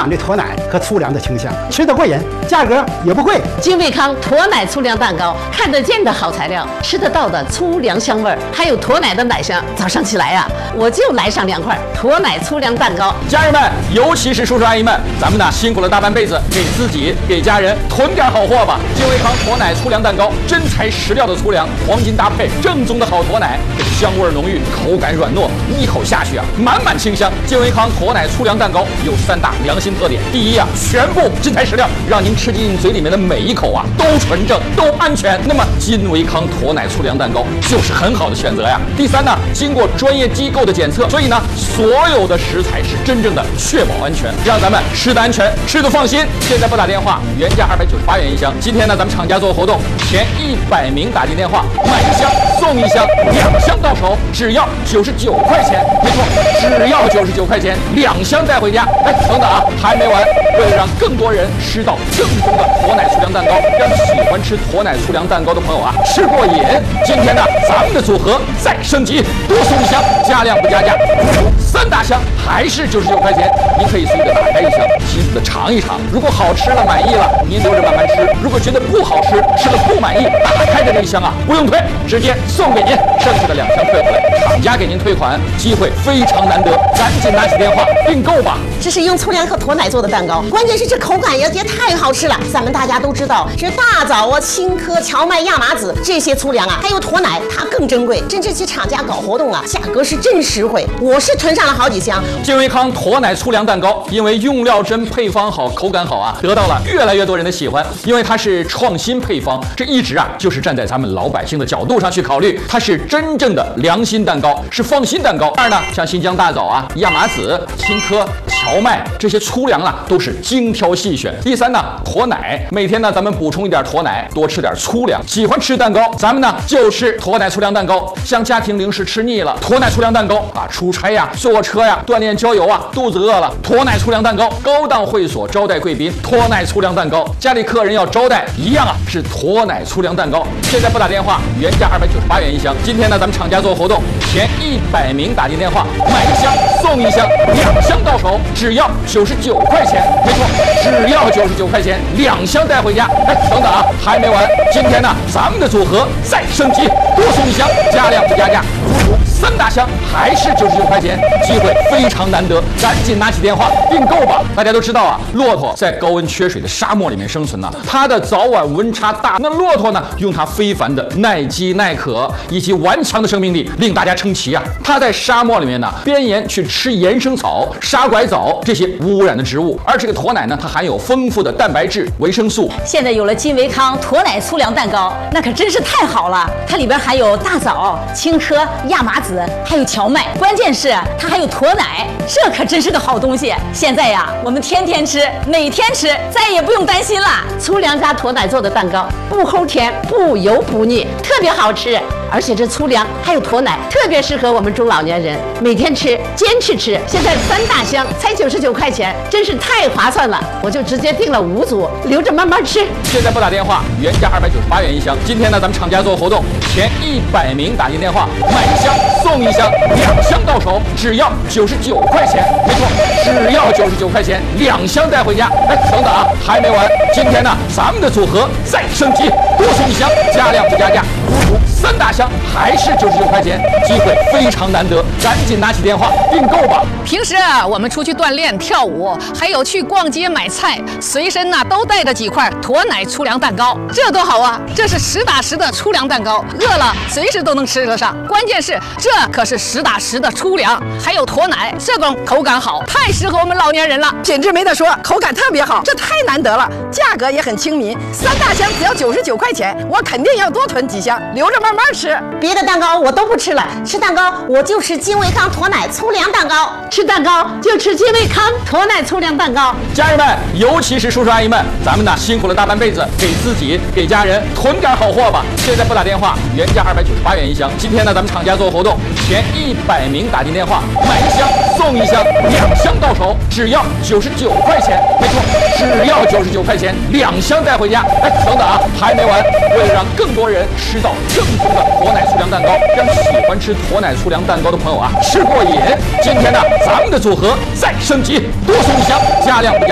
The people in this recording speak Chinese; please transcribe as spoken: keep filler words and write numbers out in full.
满对驼奶和粗粮的倾向，吃得过瘾，价格也不贵。 金卫康驼奶粗粮蛋糕，看得见的好材料，吃得到的粗粮香味儿，还有驼奶的奶香。早上起来呀、啊，我就来上两块驼奶粗粮蛋糕。 家人们，尤其是叔叔阿姨们，咱们呢辛苦了大半辈子，给自己给家人囤点好货吧。金卫康驼奶粗粮蛋糕，真材实料的粗粮，黄金搭配，正宗的好驼奶，这个香味浓郁，口感软糯，一口下去啊，满满清香。金卫康驼奶粗粮蛋糕有三大良心特点：第一啊，全部真材实料，让您吃进嘴里面的每一口啊都纯正、都安全。那么金卫康驼奶粗粮蛋糕就是很好的选择呀。第三呢，经过专业机构的检测，所以呢，所有的食材是真正的确保安全，让咱们吃的安全，吃的放心。现在拨打电话，原价二百九十八元一箱，今天呢，咱们厂家做活动，前一百名打进电话买一箱送一箱，两箱到手只要九十九块钱，没错，只要九十九块钱，两箱带回家。哎，等等啊，还没完，为了让更多人吃到正宗的驼奶粗粮蛋糕，让喜欢吃驼奶粗粮蛋糕的朋友啊吃过瘾，今天呢，咱们的组合再升级，多送一箱，加量不加价，三大箱还是九十九块钱，您可以随意的打开一箱，细细的尝一尝，如果好吃了满意了，您留着慢慢吃；如果觉得不好吃，吃了不满意，打开的这一箱啊不用退，直接送给您，剩下的两箱退回来，厂家给您退款，机会非常难得，赶紧拿起电话订购吧。 这是用粗粮和驼奶做的蛋糕，关键是这口感也也太好吃了。咱们大家都知道，这大枣啊、青稞、荞麦、亚麻籽这些粗粮啊，还有驼奶，它更珍贵。真这些厂家搞活动啊，价格是真实惠。我是囤上了好几箱。 金卫康驼奶粗粮蛋糕，因为用料真、配方好、口感好啊，得到了越来越多人的喜欢。因为它是创新配方，这一直啊就是站在咱们老百姓的角度上去考虑，它是真正的良心蛋糕，是放心蛋糕。二呢，像新疆大枣啊、亚麻籽、青稞、荞麦这些粗粮啊，都是精挑细选。第三呢，驼奶，每天呢咱们补充一点驼奶，多吃点粗粮。喜欢吃蛋糕，咱们呢就吃驼奶粗粮蛋糕。像家庭零食吃腻了，驼奶粗粮蛋糕啊，出差呀、坐车呀、锻炼郊游啊，肚子饿了，驼奶粗粮蛋糕。高档会所招待贵宾，驼奶粗粮蛋糕。家里客人要招待，一样啊是驼奶粗粮蛋糕。现在拨打电话，原价二百九十八元一箱，今天呢咱们厂家做活动，前一百名打进电话买一箱送一箱，两箱到手只要九十九块钱，没错，只要九十九块钱，两箱带回家。哎，等等啊，还没完，今天呢咱们的组合再升级，多送一箱，加量不加价，三大箱还是九十九块钱，机会非常难得，赶紧拿起电话订购吧。大家都知道啊，骆驼在高温缺水的沙漠里面生存呢、啊，它的早晚温差大，那骆驼呢用它非凡的耐饥耐渴以及顽强的生命力令大家称奇啊。它在沙漠里面呢边沿去吃岩生草、沙拐枣这些无污染的植物，而这个驼奶呢，它含有丰富的蛋白质、维生素。 现在有了金维康驼奶粗粮蛋糕，那可真是太好了，它里边含有大枣、青稞、亚麻籽，还有荞麦，关键是它还有驼奶，这可真是个好东西。现在呀，我们天天吃，每天吃，再也不用担心了。粗粮加驼奶做的蛋糕，不齁甜，不油不腻，特别好吃。而且这粗粮还有驼奶，特别适合我们中老年人每天吃，坚持吃。现在三大箱才九十九块钱，真是太划算了，我就直接订了五组，留着慢慢吃。 现在拨打电话，原价二百九十八元一箱，今天呢咱们厂家做活动，前一百名打进电话买一箱送一箱，两箱到手只要九十九块钱，没错，只要九十九块钱，两箱带回家。哎，等等啊，还没完，今天呢咱们的组合再升级，多送一箱，加量不加价，三大箱还是九十九块钱，机会非常难得，赶紧拿起电话订购吧。 平时啊，我们出去锻炼、跳舞，还有去逛街买菜，随身呐、啊、都带着几块驼奶粗粮蛋糕，这多好啊！这是实打实的粗粮蛋糕，饿了随时都能吃得上。关键是这可是实打实的粗粮，还有驼奶，这种口感好，太适合我们老年人了。 品质没得说，口感特别好，这太难得了，价格也很亲民，三大箱只要九十九块钱，我肯定要多囤几箱，留着慢慢吃。 别的蛋糕我都不吃了，吃蛋糕我就吃金维康驼奶粗粮蛋糕， 吃蛋糕就吃金维康驼奶粗粮蛋糕。 家人们，尤其是叔叔阿姨们，咱们呢辛苦了大半辈子，给自己给家人囤点好货吧。现在拨打电话，原价二百九十八元一箱，今天呢咱们厂家做活动，前一百名打进电话买一箱送一箱，两箱到手只要九十九块钱，没错，只要九十九块钱，两箱带回家。哎，等等啊，还没完，为了让更多人吃到正宗的驼奶粗粮蛋糕，让喜欢吃驼奶粗粮蛋糕的朋友啊吃过瘾，今天呢咱们的组合再升级，多送一箱，加量不加